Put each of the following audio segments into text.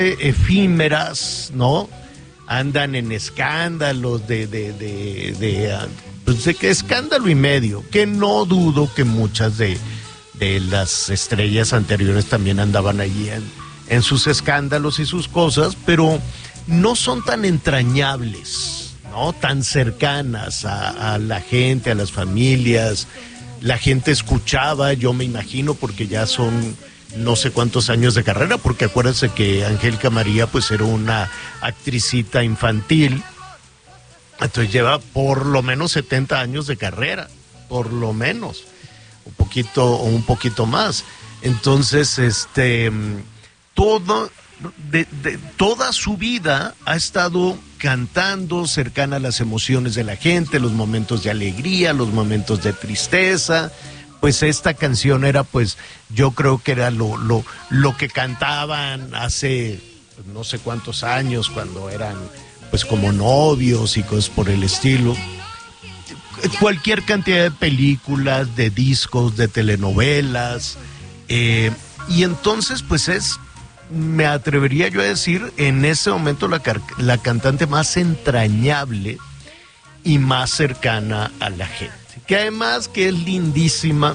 efímeras, ¿no? Andan en escándalos pues de que escándalo y medio, que no dudo que muchas de las estrellas anteriores también andaban allí en sus escándalos y sus cosas, pero no son tan entrañables, ¿no? Tan cercanas a la gente, a las familias. La gente escuchaba, yo me imagino, porque ya son no sé cuántos años de carrera, porque acuérdense que Angélica María pues era una actricita infantil, entonces lleva por lo menos 70 años de carrera, por lo menos, un poquito más. Entonces, toda su vida ha estado cantando cercana a las emociones de la gente, los momentos de alegría, los momentos de tristeza. Pues esta canción era, pues, yo creo que era lo que cantaban hace no sé cuántos años, cuando eran pues como novios y cosas por el estilo. Cualquier cantidad de películas, de discos, de telenovelas, y entonces pues me atrevería yo a decir, en ese momento la cantante más entrañable y más cercana a la gente, que además que es lindísima.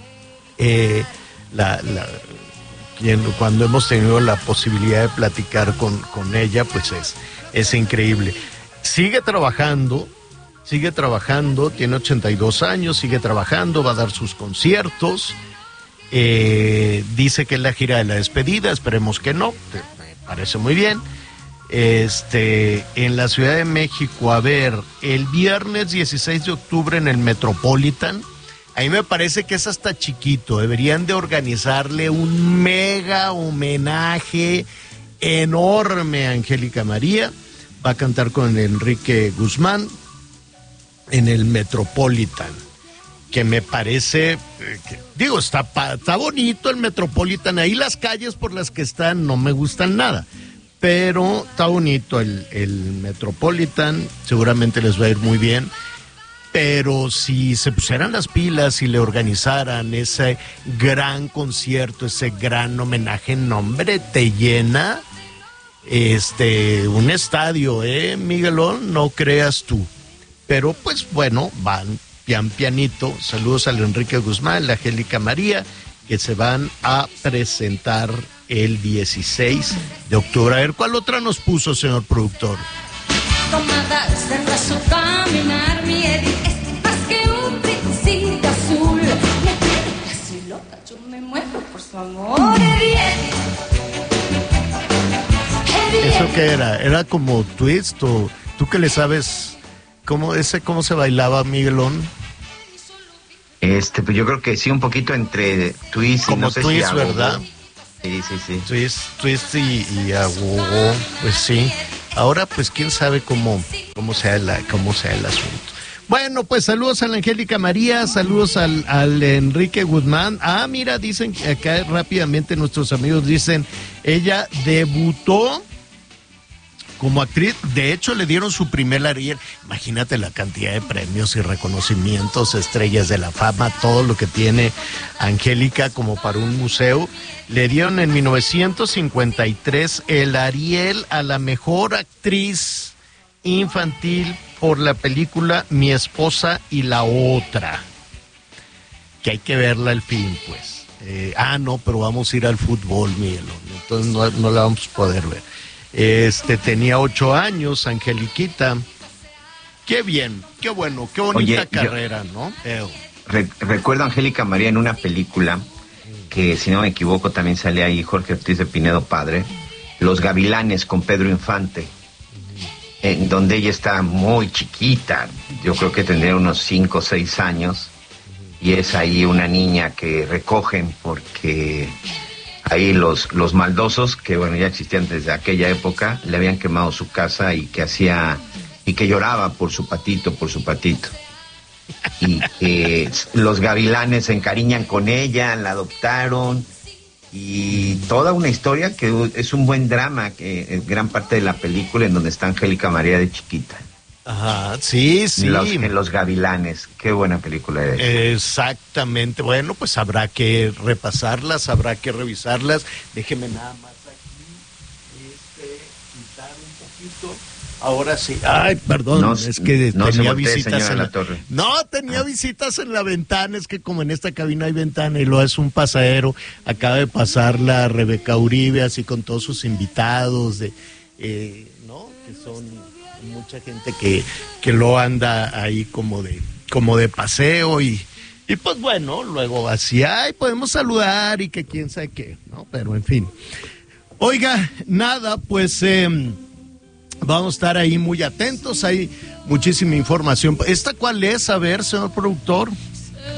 Cuando hemos tenido la posibilidad de platicar con ella, pues es increíble. Sigue trabajando, tiene 82 años, sigue trabajando, va a dar sus conciertos. Dice que es la gira de la despedida, esperemos que no, me parece muy bien. En la Ciudad de México, a ver, el viernes 16 de octubre en el Metropolitan. A mí me parece que es hasta chiquito, deberían de organizarle un mega homenaje enorme a Angélica María. Va a cantar con Enrique Guzmán en el Metropolitan, que me parece, está bonito el Metropolitan. Ahí las calles por las que están no me gustan nada, pero está bonito el Metropolitan, seguramente les va a ir muy bien. Pero si se pusieran las pilas y le organizaran ese gran concierto, ese gran homenaje, nombre, te llena un estadio, Miguelón, no creas tú. Pero pues bueno, van pianito. Saludos al Enrique Guzmán, la Angélica María, que se van a presentar el 16 de octubre. A ver, ¿cuál otra nos puso, señor productor? Tomadas de su caminar, mi Eddie es más que un príncipe azul. Me tiene casi loca, yo me muero por su amor, Eddie, Eddie. ¿Eso qué era? ¿Era como twist o tú que le sabes cómo se bailaba, Miguelón? Pues yo creo que sí, un poquito entre twist y como no sé twist, si ¿verdad? Sí. Twist y agogó, pues sí. Ahora, pues, quién sabe cómo sea el asunto. Bueno, pues, saludos a la Angélica María, saludos al Enrique Guzmán. Ah, mira, dicen acá rápidamente nuestros amigos dicen, ella debutó como actriz, de hecho le dieron su primer Ariel. Imagínate la cantidad de premios y reconocimientos, estrellas de la fama, todo lo que tiene Angélica como para un museo. Le dieron en 1953 el Ariel a la mejor actriz infantil por la película Mi esposa y la otra, que hay que verla al fin, pues. No, pero vamos a ir al fútbol, Miguel, entonces no la vamos a poder ver. Tenía 8 años, Angeliquita. Qué bien, qué bueno, qué bonita carrera, ¿no? Recuerdo a Angélica María en una película que, si no me equivoco, también sale ahí Jorge Ortiz de Pinedo padre, Los Gavilanes, con Pedro Infante, en donde ella está muy chiquita, yo creo que tendría unos 5 o 6 años, y es ahí una niña que recogen porque ahí los maldosos, que bueno, ya existían desde aquella época, le habían quemado su casa y que lloraba por su patito. Y que los gavilanes se encariñan con ella, la adoptaron, y toda una historia que es un buen drama, que es gran parte de la película en donde está Angélica María de chiquita. Ajá, sí. En Los Gavilanes, qué buena película es. Exactamente, bueno, pues habrá que repasarlas, habrá que revisarlas. Déjeme nada más aquí. quitar un poquito. Ahora sí. Ay, perdón, No, es que no tenía se voltee, visitas señora en La Torre. No, tenía visitas en la ventana, es que como en esta cabina hay ventana y lo es un pasadero, acaba de pasar la Rebeca Uribe, así con todos sus invitados, ¿no? Que son mucha gente que lo anda ahí como de paseo y pues bueno, luego así, ay, podemos saludar y que quién sabe qué, ¿no? Pero en fin. Oiga, nada, pues vamos a estar ahí muy atentos, hay muchísima información. ¿Esta cuál es? A ver, señor productor.